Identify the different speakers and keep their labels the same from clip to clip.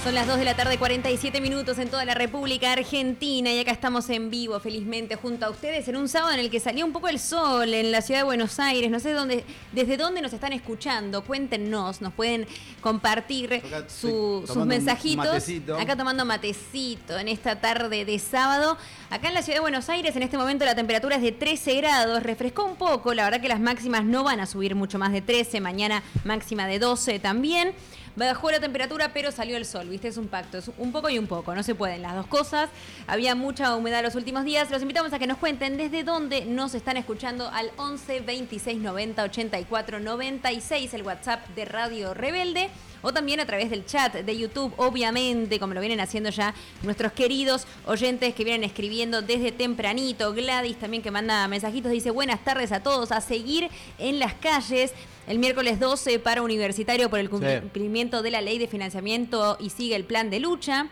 Speaker 1: Son las 2 de la tarde, 47 minutos en toda la República Argentina y acá estamos en vivo, felizmente, junto a ustedes en un sábado en el que salió un poco el sol en la ciudad de Buenos Aires. No sé desde dónde nos están escuchando, cuéntenos, nos pueden compartir sus mensajitos. Acá tomando matecito en esta tarde de sábado. Acá en la ciudad de Buenos Aires en este momento la temperatura es de 13 grados, refrescó un poco, la verdad que las máximas no van a subir mucho más de 13, mañana máxima de 12 también. Bajó la temperatura, pero salió el sol, ¿viste? Es un pacto, es un poco y un poco, no se pueden las dos cosas. Había mucha humedad los últimos días. Los invitamos a que nos cuenten desde dónde nos están escuchando al 11 26 90 84 96, el WhatsApp de Radio Rebelde, o también a través del chat de YouTube, obviamente, como lo vienen haciendo ya nuestros queridos oyentes que vienen escribiendo desde tempranito. Gladys también, que manda mensajitos, dice: buenas tardes a todos, a seguir en las calles. El miércoles 12 para universitario por el cumplimiento de la ley de financiamiento y sigue el plan de lucha.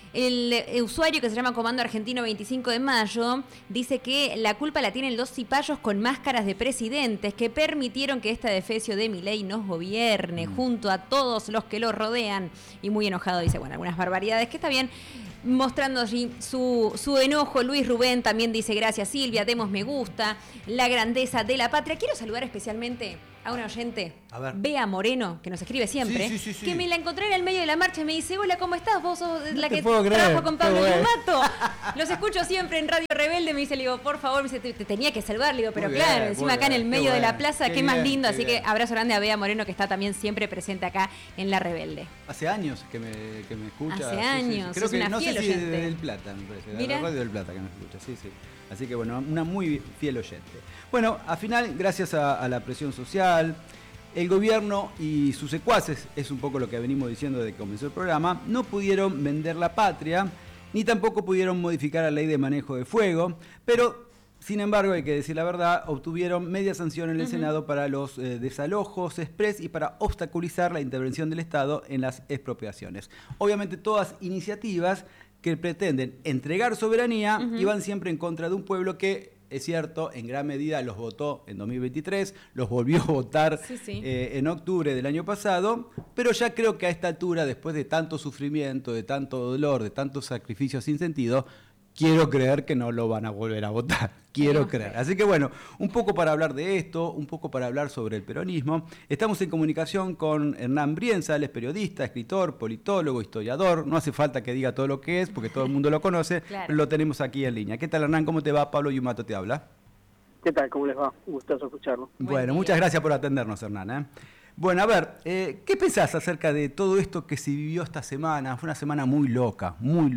Speaker 1: El usuario que se llama Comando Argentino 25 de Mayo dice que la culpa la tienen los cipayos con máscaras de presidentes que permitieron que esta defecio de Milei nos gobierne junto a todos los que lo rodean. Y muy enojado dice, bueno, algunas barbaridades, que está bien, mostrando allí su enojo. Luis Rubén también dice: gracias Silvia, demos me gusta, la grandeza de la patria. Quiero saludar especialmente a una oyente, Bea Moreno, que nos escribe siempre, que me la encontré en el medio de la marcha y me dice: hola, ¿cómo estás? Vos sos la que trabaja con Pablo Yumato. Los escucho siempre en Radio Rebelde, me dice, le digo, por favor, me dice, te tenía que saludar, le digo, pero claro, encima acá en el medio de la plaza, qué más lindo, así que abrazo grande a Bea Moreno, que está también siempre presente acá en La Rebelde.
Speaker 2: Hace años que me escucha.
Speaker 1: Hace años,
Speaker 2: creo que
Speaker 1: una fiel oyente.
Speaker 2: Desde El Plata, me parece, de la Radio del Plata que nos escucha, sí. Así que bueno, una muy fiel oyente. Bueno, al final, gracias a la presión social, el gobierno y sus secuaces, es un poco lo que venimos diciendo desde que comenzó el programa, no pudieron vender la patria, ni tampoco pudieron modificar la ley de manejo de fuego, pero, sin embargo, hay que decir la verdad, obtuvieron media sanción en el Senado para los desalojos express y para obstaculizar la intervención del Estado en las expropiaciones. Obviamente, todas iniciativas que pretenden entregar soberanía y van siempre en contra de un pueblo que, es cierto, en gran medida los votó en 2023, los volvió a votar en octubre del año pasado, pero ya creo que a esta altura, después de tanto sufrimiento, de tanto dolor, de tantos sacrificios sin sentido, quiero creer que no lo van a volver a votar. Quiero creer. Así que bueno, un poco para hablar de esto, un poco para hablar sobre el peronismo. Estamos en comunicación con Hernán Brienza, él es periodista, escritor, politólogo, historiador. No hace falta que diga todo lo que es, porque todo el mundo lo conoce, pero lo tenemos aquí en línea. ¿Qué tal, Hernán? ¿Cómo te va? Pablo Yumato te habla.
Speaker 3: ¿Qué tal? ¿Cómo les va? Un gustazo escucharlo.
Speaker 2: Bueno, muchas gracias por atendernos, Hernán. Bueno, a ver, ¿qué pensás acerca de todo esto que se vivió esta semana? Fue una semana muy loca,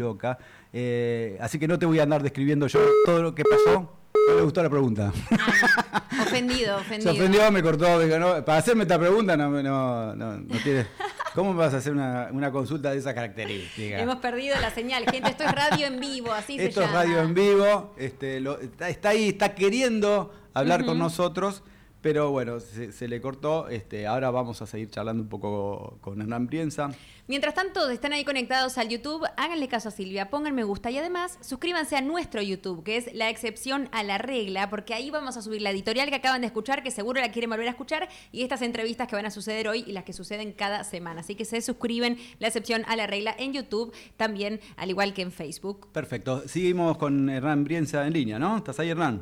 Speaker 2: así que no te voy a andar describiendo yo todo lo que pasó. No le gustó la pregunta.
Speaker 1: Ofendido.
Speaker 2: Se ofendió, me cortó. No, para hacerme esta pregunta no tiene... ¿Cómo me vas a hacer una consulta de esa característica?
Speaker 1: Hemos perdido la señal, gente. Esto es radio en vivo, así se llama.
Speaker 2: Esto es radio en vivo. Está ahí, está queriendo hablar con nosotros, pero bueno, se le cortó. Ahora vamos a seguir charlando un poco con Hernán Brienza.
Speaker 1: Mientras tanto, están ahí conectados al YouTube, háganle caso a Silvia, pongan me gusta y además suscríbanse a nuestro YouTube, que es La Excepción a la Regla, porque ahí vamos a subir la editorial que acaban de escuchar, que seguro la quieren volver a escuchar, y estas entrevistas que van a suceder hoy y las que suceden cada semana. Así que se suscriben, La Excepción a la Regla, en YouTube, también al igual que en Facebook.
Speaker 2: Perfecto. Seguimos con Hernán Brienza en línea, ¿no? ¿Estás ahí, Hernán?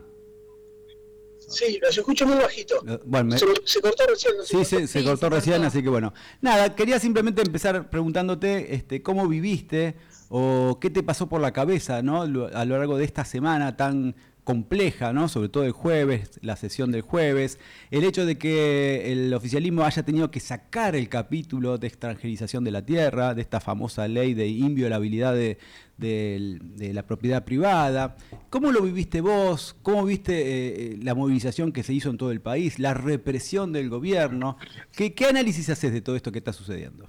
Speaker 3: Sí, los escucho muy bajito.
Speaker 2: Bueno,
Speaker 3: se cortó recién.
Speaker 2: Sí, se cortó recién, así que bueno. Nada, quería simplemente empezar preguntándote cómo viviste o qué te pasó por la cabeza, ¿no? A lo largo de esta semana tan compleja, ¿no? Sobre todo el jueves, la sesión del jueves, el hecho de que el oficialismo haya tenido que sacar el capítulo de extranjerización de la tierra, de esta famosa ley de inviolabilidad de la propiedad privada. ¿Cómo lo viviste vos? ¿Cómo viste la movilización que se hizo en todo el país, la represión del gobierno? ¿Qué análisis haces de todo esto que está sucediendo?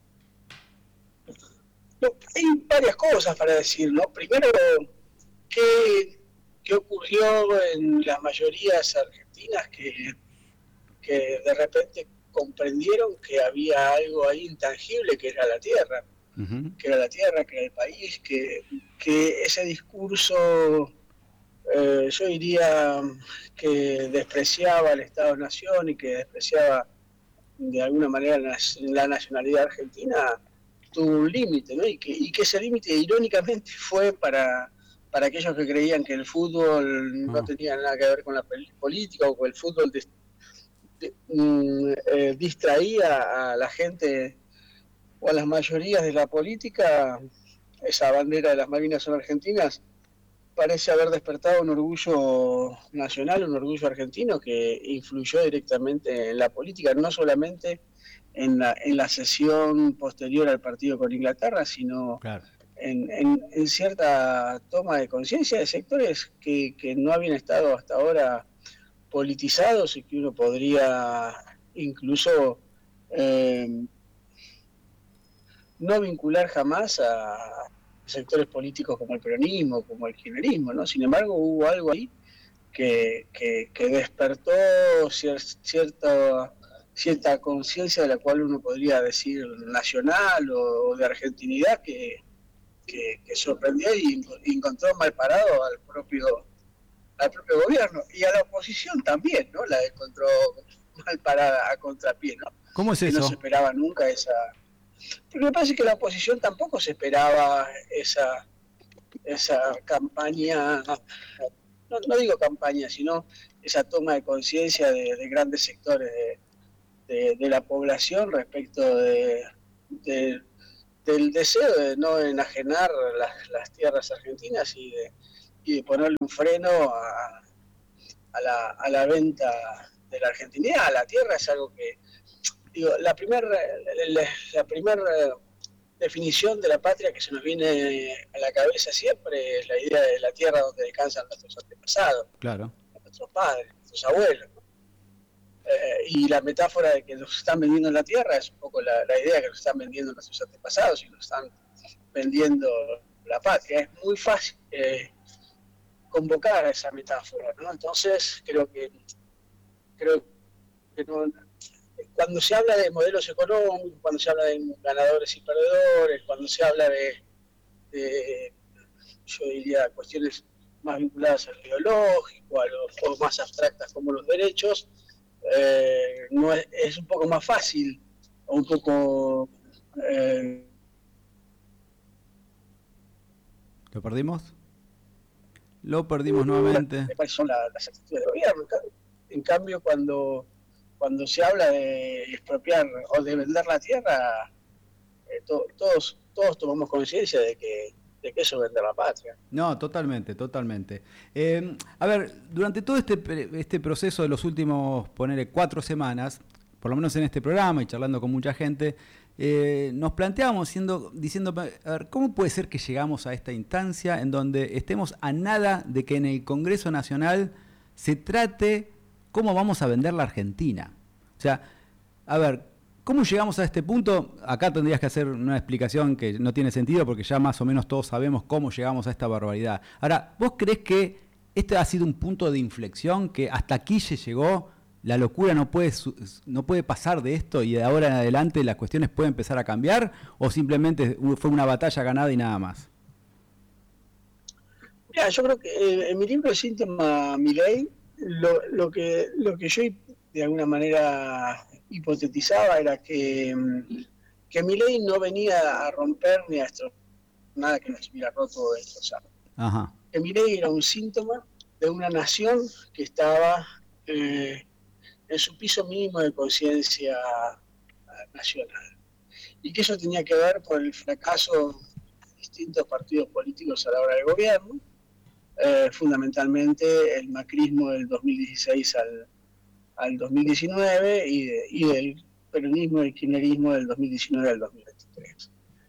Speaker 3: No, hay varias cosas para decir, ¿no? Primero, ¿qué ocurrió en las mayorías argentinas que de repente comprendieron que había algo ahí intangible que era la tierra? Que era la tierra, que era el país, que ese discurso, yo diría que despreciaba al Estado-Nación y que despreciaba de alguna manera la nacionalidad argentina, tuvo un límite, ¿no? Y que ese límite irónicamente fue para aquellos que creían que el fútbol no tenía nada que ver con la política, o que el fútbol distraía a la gente o a las mayorías de la política. Esa bandera de las Malvinas son argentinas parece haber despertado un orgullo nacional, un orgullo argentino que influyó directamente en la política, no solamente en la sesión posterior al partido con Inglaterra, sino claro, en cierta toma de conciencia de sectores que no habían estado hasta ahora politizados, y que uno podría incluso no vincular jamás a sectores políticos como el peronismo, como el kirchnerismo, ¿no? Sin embargo, hubo algo ahí que despertó cierta conciencia de la cual uno podría decir nacional o de argentinidad, que sorprendió y encontró mal parado al propio gobierno, y a la oposición también, ¿no? La encontró mal parada, a contrapié, ¿no?
Speaker 2: ¿Cómo es eso?
Speaker 3: Que no se esperaba nunca esa... Porque me parece que la oposición tampoco se esperaba esa campaña, no digo campaña, sino esa toma de conciencia de grandes sectores de la población respecto del deseo de no enajenar las tierras argentinas y de ponerle un freno a la venta de la argentinidad. La tierra es algo que... Digo, la primera definición de la patria que se nos viene a la cabeza siempre es la idea de la tierra donde descansan nuestros antepasados,
Speaker 2: claro,
Speaker 3: nuestros padres, nuestros abuelos, ¿no? Y la metáfora de que nos están vendiendo la tierra es un poco la idea que nos están vendiendo nuestros antepasados y nos están vendiendo la patria. Es muy fácil convocar a esa metáfora, ¿no? Entonces creo que no, cuando se habla de modelos económicos, cuando se habla de ganadores y perdedores, cuando se habla de yo diría, cuestiones más vinculadas al ideológico, o más abstractas como los derechos, no es un poco más fácil, o un poco...
Speaker 2: ¿Lo perdimos? Lo perdimos nuevamente.
Speaker 3: ¿Cuáles son las actitudes del gobierno? En cambio, cuando se habla de expropiar o de vender la tierra, todos tomamos conciencia de que eso es vender la patria.
Speaker 2: No, totalmente. A ver, durante todo este proceso de los últimos, ponele 4 semanas, por lo menos en este programa y charlando con mucha gente, nos planteábamos diciendo, a ver, ¿cómo puede ser que llegamos a esta instancia en donde estemos a nada de que en el Congreso Nacional se trate cómo vamos a vender la Argentina? O sea, a ver, ¿cómo llegamos a este punto? Acá tendrías que hacer una explicación que no tiene sentido porque ya más o menos todos sabemos cómo llegamos a esta barbaridad. Ahora, ¿vos creés que este ha sido un punto de inflexión, que hasta aquí se llegó, la locura no puede pasar de esto y de ahora en adelante las cuestiones pueden empezar a cambiar, o simplemente fue una batalla ganada y nada más?
Speaker 3: Mira, yo creo que en mi libro de Síntoma Milei, lo que yo de alguna manera hipotetizaba era que Milei no venía a romper ni a destrozar nada que no estuviera roto o destrozado.
Speaker 2: Ajá.
Speaker 3: Que Milei era un síntoma de una nación que estaba en su piso mínimo de conciencia nacional, y que eso tenía que ver por el fracaso de distintos partidos políticos a la hora del gobierno, fundamentalmente el macrismo del 2016 al 2019 y del peronismo y el kirchnerismo del 2019 al 2023.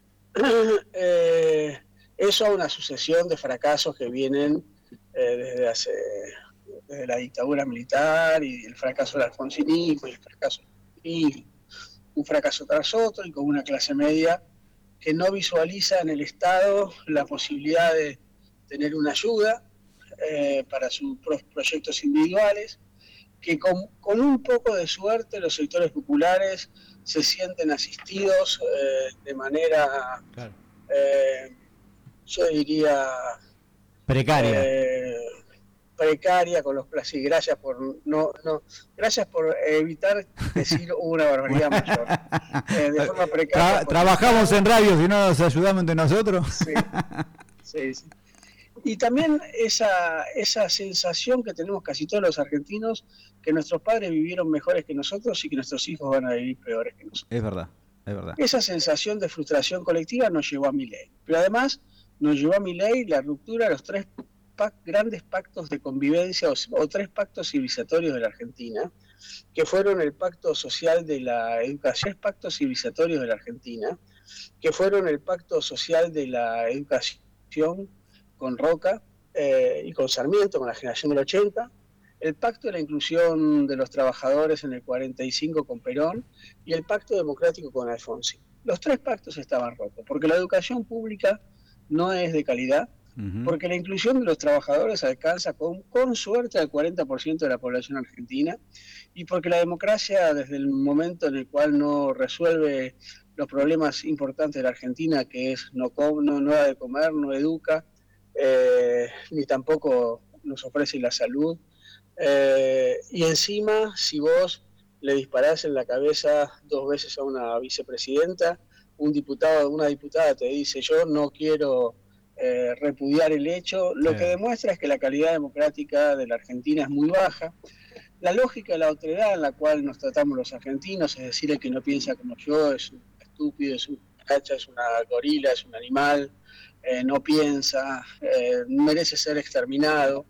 Speaker 3: Eso es una sucesión de fracasos que vienen desde la dictadura militar, y el fracaso del alfonsinismo y el fracaso del un fracaso tras otro, y con una clase media que no visualiza en el Estado la posibilidad de tener una ayuda para sus proyectos individuales, que con un poco de suerte los sectores populares se sienten asistidos de manera, claro, yo diría,
Speaker 2: precaria.
Speaker 3: precaria con los plazos. Gracias por gracias por evitar decir una barbaridad mayor. De forma precaria.
Speaker 2: Trabajamos en radio, si no nos ayudamos entre nosotros.
Speaker 3: Sí. Y también esa sensación que tenemos casi todos los argentinos, que nuestros padres vivieron mejores que nosotros y que nuestros hijos van a vivir peores que nosotros.
Speaker 2: Es verdad.
Speaker 3: Esa sensación de frustración colectiva nos llevó a Milei. Pero además nos llevó a Milei la ruptura de los tres grandes pactos de convivencia o tres pactos civilizatorios de la Argentina, que fueron el Pacto Social de la Educación, pactos civilizatorios de la Argentina, que fueron el Pacto Social de la Educación con Roca y con Sarmiento, con la generación del 80, el Pacto de la Inclusión de los Trabajadores en el 45 con Perón y el Pacto Democrático con Alfonsín. Los tres pactos estaban rotos, porque la educación pública no es de calidad, porque la inclusión de los trabajadores alcanza con suerte al 40% de la población argentina, y porque la democracia, desde el momento en el cual no resuelve los problemas importantes de la Argentina, que es no da de comer, no educa, ni tampoco nos ofrece la salud, y encima, si vos le disparás en la cabeza 2 veces a una vicepresidenta, un diputado o una diputada te dice yo no quiero repudiar el hecho, lo que demuestra es que la calidad democrática de la Argentina es muy baja. La lógica de la otredad en la cual nos tratamos los argentinos, es decir, el que no piensa como yo es un estúpido, es un cacha, es una gorila, es un animal, no piensa, merece ser exterminado.